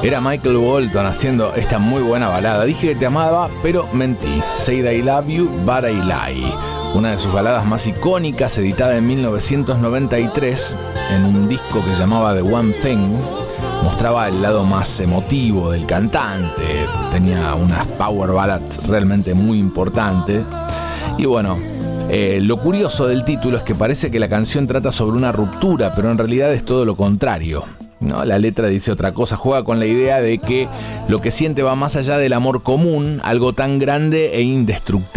Era Michael Bolton haciendo esta muy buena balada. Dije que te amaba, pero mentí. Said I love you, but I lie. Una de sus baladas más icónicas, editada en 1993 en un disco que se llamaba The One Thing. Mostraba el lado más emotivo del cantante. Tenía unas power ballads realmente muy importantes. Y bueno, lo curioso del título es que parece que la canción trata sobre una ruptura, pero en realidad es todo lo contrario, ¿no? La letra dice otra cosa, juega con la idea de que lo que siente va más allá del amor común, algo tan grande e indestructible.